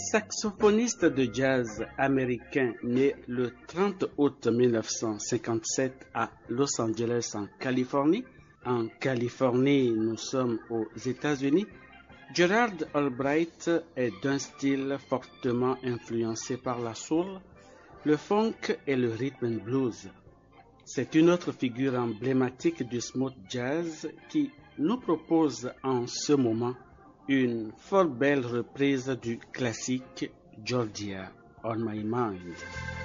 Saxophoniste de jazz américain né le 30 août 1957 à Los Angeles en Californie. En Californie, nous sommes aux États-Unis. Gerard Albright est d'un style fortement influencé par la soul, le funk et le rhythm and blues. C'est une autre figure emblématique du smooth jazz qui nous propose en ce moment une fort belle reprise du classique Georgia on My Mind.